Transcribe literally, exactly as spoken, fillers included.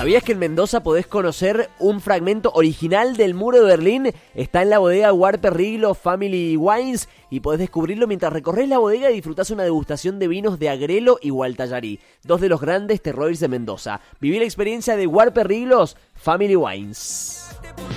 ¿Sabías que en Mendoza podés conocer un fragmento original del muro de Berlín? Está en la bodega Warper-Riglo Family Wines y podés descubrirlo mientras recorres la bodega y disfrutás una degustación de vinos de Agrelo y Gualtallarí, dos de los grandes terroirs de Mendoza. Viví la experiencia de Warper-Riglos Family Wines.